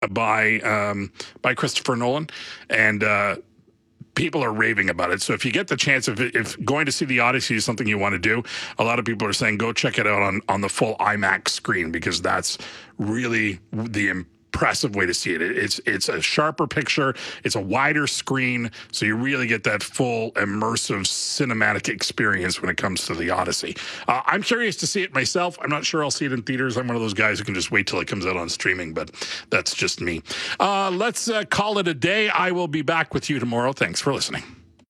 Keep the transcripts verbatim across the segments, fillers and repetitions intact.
by um, by Christopher Nolan, and uh, people are raving about it. So if you get the chance, if, if going to see the Odyssey is something you want to do, a lot of people are saying go check it out on, on the full IMAX screen, because that's really the impressive way to see it. It's it's a sharper picture, it's a wider screen, so you really get that full immersive cinematic experience when it comes to the Odyssey. Uh, I'm curious to see it myself. I'm not sure I'll see it in theaters. I'm one of those guys who can just wait till it comes out on streaming, but that's just me. Uh, let's uh, call it a day. I will be back with you tomorrow. Thanks for listening.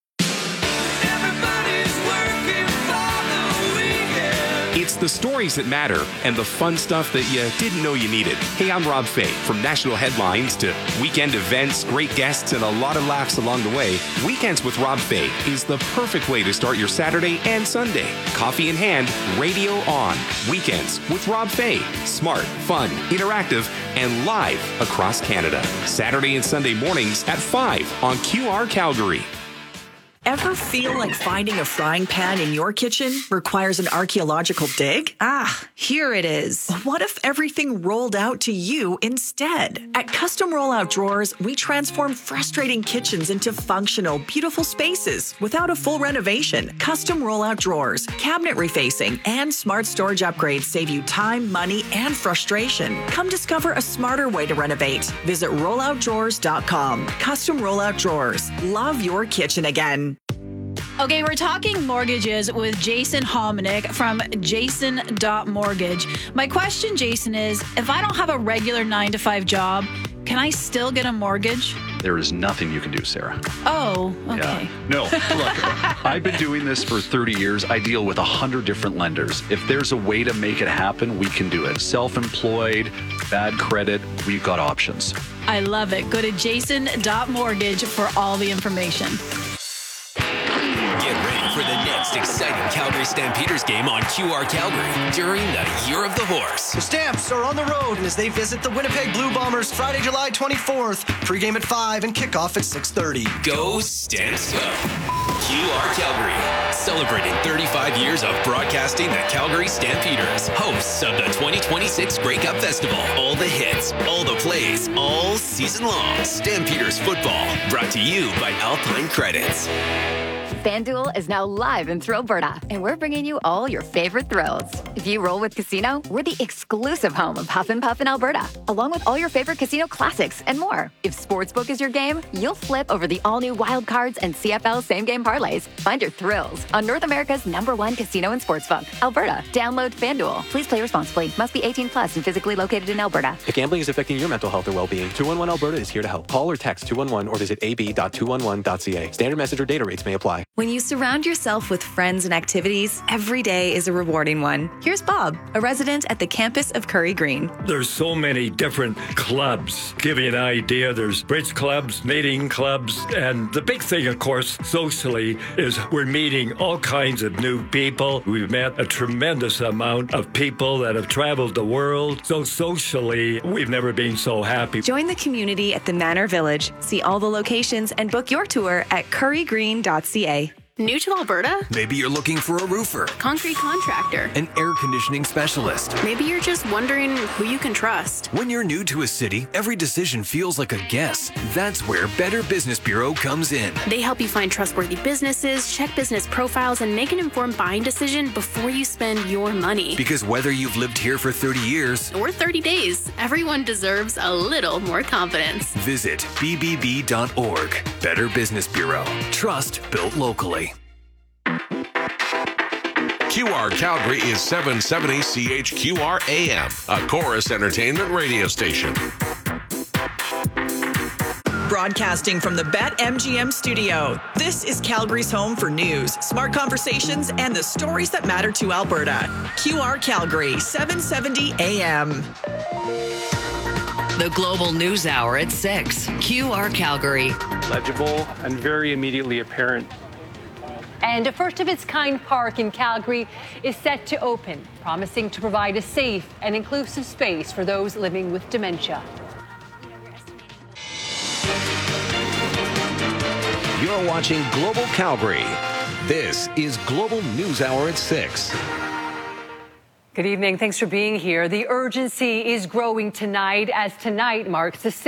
It's the stories that matter and the fun stuff that you didn't know you needed. Hey, I'm Rob Fay. From national headlines to weekend events, great guests, and a lot of laughs along the way, Weekends with Rob Fay is the perfect way to start your Saturday and Sunday. Coffee in hand, radio on. Weekends with Rob Fay. Smart, fun, interactive, and live across Canada. Saturday and Sunday mornings at five on Q R Calgary. Ever feel like finding a frying pan in your kitchen requires an archaeological dig? Ah, here it is. What if everything rolled out to you instead? At Custom Rollout Drawers, we transform frustrating kitchens into functional, beautiful spaces without a full renovation. Custom Rollout Drawers, cabinet refacing, and smart storage upgrades save you time, money, and frustration. Come discover a smarter way to renovate. Visit rollout drawers dot com. Custom Rollout Drawers. Love your kitchen again. Okay, we're talking mortgages with Jason Hominick from Jason dot mortgage. My question, Jason, is if I don't have a regular nine to five job, can I still get a mortgage? There is nothing you can do, Sarah. Oh, okay. Yeah. No, look, I've been doing this for thirty years. I deal with one hundred different lenders. If there's a way to make it happen, we can do it. Self-employed, bad credit, we've got options. I love it. Go to Jason dot mortgage for all the information. Get ready for the next exciting Calgary Stampeders game on Q R Calgary during the Year of the Horse. The Stamps are on the road as they visit the Winnipeg Blue Bombers Friday, July twenty-fourth. Pregame at five and kickoff at six thirty. Go Stamps Go! Q R Calgary, celebrating thirty-five years of broadcasting the Calgary Stampeders, hosts of the twenty twenty-six Grey Cup Festival. All the hits, all the plays, all season long. Stampeders football, brought to you by Alpine Credits. FanDuel is now live in Thrill Alberta, and we're bringing you all your favorite thrills. If you roll with Casino, we're the exclusive home of Huff and Puff in Alberta, along with all your favorite casino classics and more. If Sportsbook is your game, you'll flip over the all-new Wild Cards and C F L same-game parlays. Find your thrills on North America's number one casino and sportsbook, Alberta. Download FanDuel. Please play responsibly. Must be eighteen plus and physically located in Alberta. If gambling is affecting your mental health or well-being, two one one Alberta is here to help. Call or text two one one or visit a b dot two one one dot c a. Standard message or data rates may apply. When you surround yourself with friends and activities, every day is a rewarding one. Here's Bob, a resident at the campus of Curry Green. There's so many different clubs. Give you an idea, there's bridge clubs, knitting clubs, and the big thing, of course, socially, is we're meeting all kinds of new people. We've met a tremendous amount of people that have traveled the world. So socially, we've never been so happy. Join the community at the Manor Village. See all the locations and book your tour at curry green dot c a. New to Alberta? Maybe you're looking for a roofer, Concrete contractor, an air conditioning specialist. Maybe you're just wondering who you can trust. When you're new to a city, every decision feels like a guess. That's where Better Business Bureau comes in. They help you find trustworthy businesses, check business profiles, and make an informed buying decision before you spend your money. Because whether you've lived here for thirty years or thirty days, everyone deserves a little more confidence. Visit b b b dot org. Better Business Bureau. Trust built locally. Q R Calgary is seven seventy C H Q R A M, a Chorus Entertainment radio station. Broadcasting from the BetMGM studio, this is Calgary's home for news, smart conversations, and the stories that matter to Alberta. Q R Calgary, seven seventy A M. The Global News Hour at six. Q R Calgary. Legible and very immediately apparent. And a first-of-its-kind park in Calgary is set to open, promising to provide a safe and inclusive space for those living with dementia. You're watching Global Calgary. This is Global News Hour at six. Good evening. Thanks for being here. The urgency is growing tonight as tonight marks the